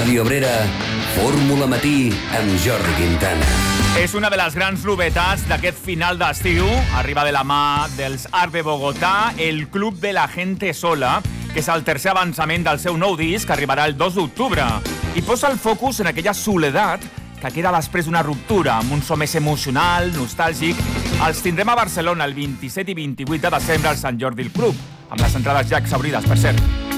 Ràdio Obrera, Fórmula Matí amb Jordi Quintana. És una de les grans novetats d'aquest final d'estiu. Arriba de la mà dels Art de Bogotà, el Club de la Gente Sola, que és el tercer avançament del seu nou disc, que arribarà el 2 d'octubre. I posa el focus en aquella soledat que queda després d'una ruptura, amb un so més emocional, nostàlgic. Els tindrem a Barcelona el 27 i 28 de desembre al Sant Jordi el Club, amb les entrades ja exhaurides, per cert.